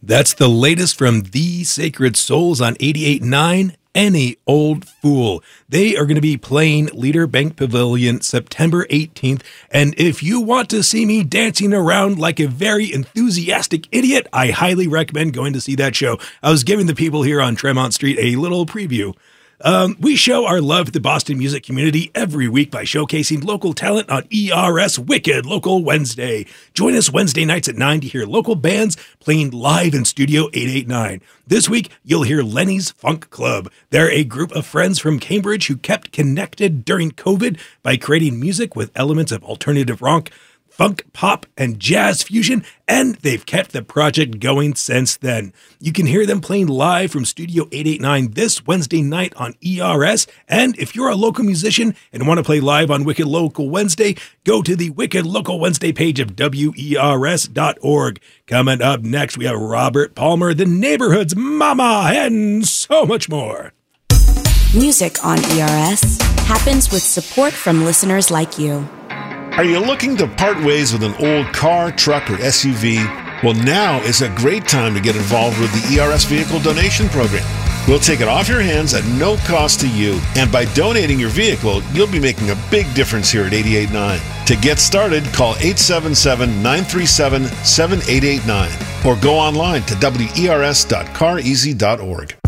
That's the latest from The Sacred Souls on 88.9, Any Old Fool. They are going to be playing Leader Bank Pavilion September 18th. And if you want to see me dancing around like a very enthusiastic idiot, I highly recommend going to see that show. I was giving the people here on Tremont Street a little preview. We show our love to the Boston music community every week by showcasing local talent on ERS Wicked Local Wednesday. Join us Wednesday nights at 9 to hear local bands playing live in Studio 889. This week, you'll hear Lenny's Funk Club. They're a group of friends from Cambridge who kept connected during COVID by creating music with elements of alternative rock, funk, pop, and jazz fusion, and they've kept the project going since then. You can hear them playing live from Studio 889 this Wednesday night on ERS, and if you're a local musician and want to play live on Wicked Local Wednesday, go to the Wicked Local Wednesday page of WERS.org. Coming up next, we have Robert Palmer, The Neighborhood's Mama, and so much more. Music on ERS happens with support from listeners like you. Are you looking to part ways with an old car, truck, or SUV? Well, now is a great time to get involved with the ERS Vehicle Donation Program. We'll take it off your hands at no cost to you. And by donating your vehicle, you'll be making a big difference here at 88.9. To get started, call 877-937-7889 or go online to wers.careasy.org.